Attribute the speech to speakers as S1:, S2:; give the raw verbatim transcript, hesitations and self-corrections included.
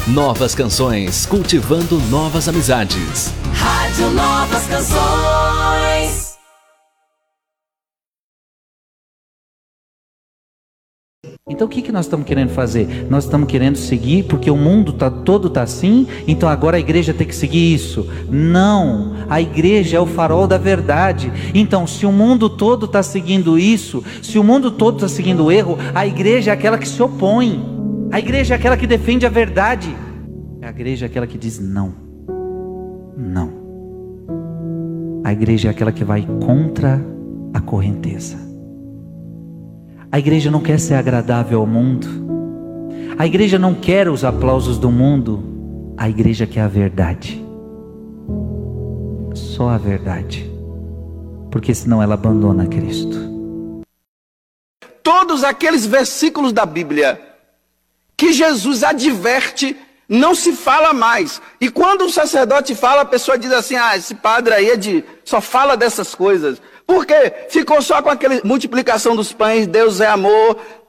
S1: Novas canções, cultivando novas amizades.
S2: Rádio Novas Canções.
S3: Então o que, que nós estamos querendo fazer? Nós estamos querendo seguir porque o mundo tá, todo está assim, então agora a igreja tem que seguir isso. Não, a igreja é o farol da verdade. Então se o mundo todo está seguindo isso, se o mundo todo está seguindo o erro, a igreja é aquela que se opõe. A igreja é aquela que defende a verdade. A igreja é aquela que diz não. Não. A igreja é aquela que vai contra a correnteza. A igreja não quer ser agradável ao mundo. A igreja não quer os aplausos do mundo. A igreja quer a verdade. Só a verdade. Porque senão ela abandona Cristo.
S4: Todos aqueles versículos da Bíblia que Jesus adverte, não se fala mais. E quando o sacerdote fala, a pessoa diz assim: ah, esse padre aí é de, só fala dessas coisas. Por quê? Ficou só com aquela multiplicação dos pães, Deus é amor,